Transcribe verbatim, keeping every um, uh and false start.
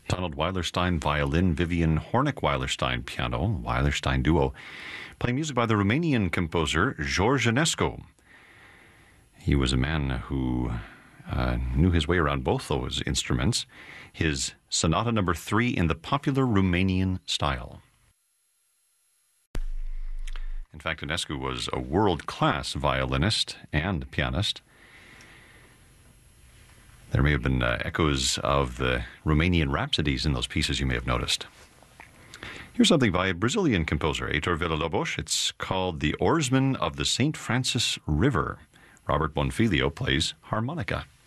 Donald Weilerstein, violin. Vivian Hornick-Weilerstein, piano. Weilerstein duo. Playing music by the Romanian composer George Enescu. He was a man who uh, knew his way around both those instruments. His Sonata Number Three in the popular Romanian style. In fact, Enescu was a world-class violinist and pianist. There may have been uh, echoes of the Romanian rhapsodies in those pieces you may have noticed. Here's something by a Brazilian composer, Heitor Villa-Lobos. It's called The Oarsman of the Saint Francis River. Robert Bonfilio plays harmonica.